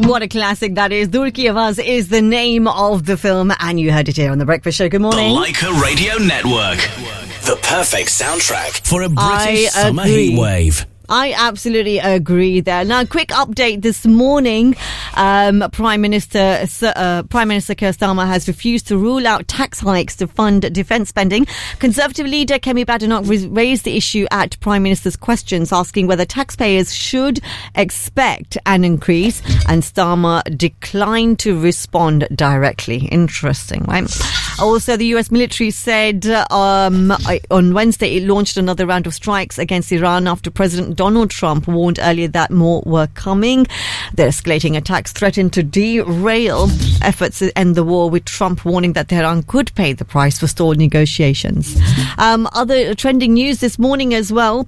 What a classic that is. Dur Ki Awaaz is the name of the film, and you heard it here on The Breakfast Show. Good morning. The Leica Radio Network. The perfect soundtrack for a British summer heat wave. I absolutely agree there. Now, quick update this morning. Prime Minister Keir Starmer has refused to rule out tax hikes to fund defence spending. Conservative leader Kemi Badenoch raised the issue at Prime Minister's questions, asking whether taxpayers should expect an increase, and Starmer declined to respond directly. Interesting, right? Also, the US military said on Wednesday it launched another round of strikes against Iran after President Donald Trump warned earlier that more were coming. The escalating attacks threatened to derail efforts to end the war, with Trump warning that Tehran could pay the price for stalled negotiations. Other trending news this morning as well.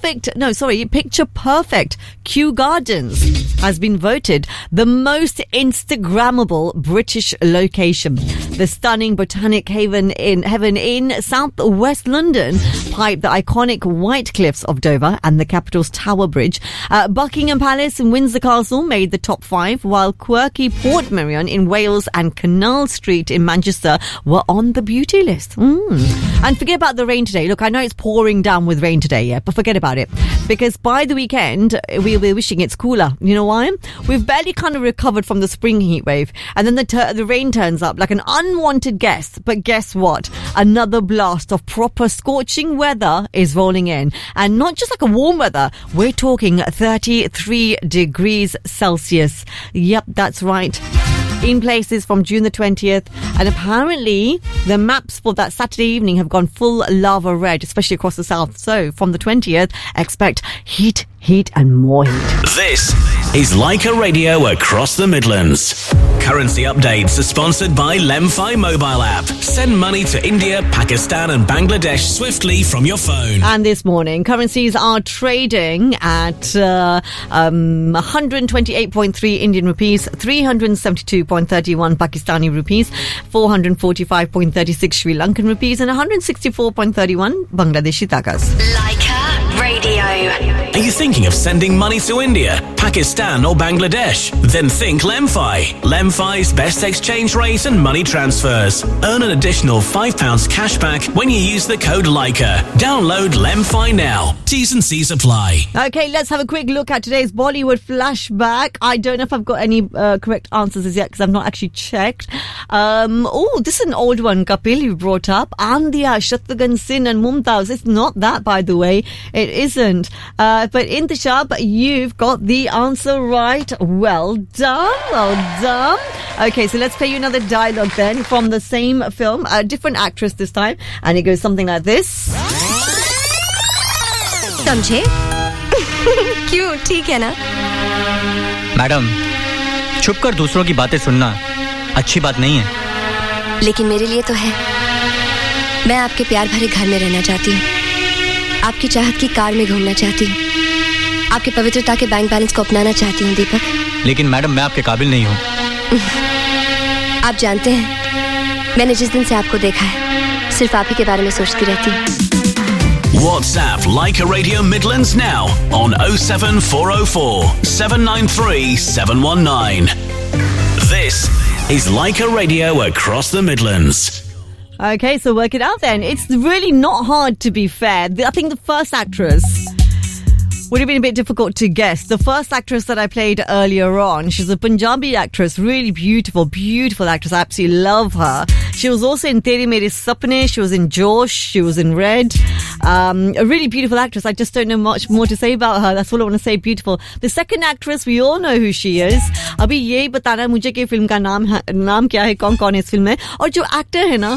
Picture Perfect Kew Gardens has been voted the most Instagrammable British location. The stunning botanic haven in southwest London pipe the iconic White Cliffs of Dover and the capital's Tower Bridge. Buckingham Palace and Windsor Castle made the top 5, while quirky Portmeirion in Wales and Canal Street in Manchester were on the beauty list. And forget about the rain today. Look, I know it's pouring down with rain today, yeah, but forget about it, because by the weekend we'll be wishing it's cooler. You know why? We've barely kind of recovered from the spring heat wave, and then the rain turns up like an unwanted guest. But guess what? Another blast of proper scorching weather is rolling in, and not just like a warm weather. We're talking 33 degrees Celsius. Yep, that's right. In places from June the 20th. And apparently the maps for that Saturday evening have gone full lava red, especially across the south. So from the 20th, expect heat, and more heat. This is Leica Radio across the Midlands. Currency updates are sponsored by Lemfi mobile app. Send money to India, Pakistan and Bangladesh swiftly from your phone. And this morning, currencies are trading at 128.3 Indian rupees, 372.31 Pakistani rupees, 445.36 Sri Lankan rupees and 164.31 Bangladeshi takas. Leica Radio. Are you thinking of sending money to India, Pakistan or Bangladesh? Then think Lemfi. Lemfi's best exchange rate and money transfers. Earn an additional £5 cash back when you use the code Leica. Download Lemfi now. T's and C's apply. Okay, let's have a quick look at today's Bollywood flashback. I don't know if I've got any correct answers as yet because I've not actually checked. This is an old one, Kapil, you brought up. Andhya, Shatrughan Sin and Mumtaz. It's not that, by the way. It isn't. But Intishab, you've got the answer right. Well done. Okay, so let's play you another dialogue then from the same film, a different actress this time, and it goes something like this. समझे? क्यों? ठीक है ना? Madam, छुप कर दूसरों की बातें सुनना अच्छी बात नहीं है। लेकिन मेरे लिए तो है। मैं आपके प्यार भरे घर में रहना चाहती हूँ, आपकी चाहत की कार में घूमना चाहती हूँ, आपके पवित्रता के बैंक बैलेंस को अपनाना चाहती हूँ दीपक। लेकिन मैडम, मैं आपके काबिल नहीं हूँ। आप जानते हैं, मैंने जिस दिन से आपको देखा है, सिर्फ आप ही के बारे में सोचती रहती हूँ। WhatsApp Leica Radio Midlands now on 07404 793 719. This is Leica Radio across the Midlands. Okay, so work it out then. It's really not hard, to be fair. I think the first actress would have been a bit difficult to guess. The first actress that I played earlier on, she's a Punjabi actress, really beautiful actress. I absolutely love her. She was also in Tere Mere Sapne, she was in Josh, she was in Red. A really beautiful actress. I just don't know much more to say about her. That's all I want to say, beautiful. The second actress, we all know who she is. Abhi yehi batana hai mujhe ki film ka naam kya hai, kaun-kaun is film mein. Aur jo actor hai na,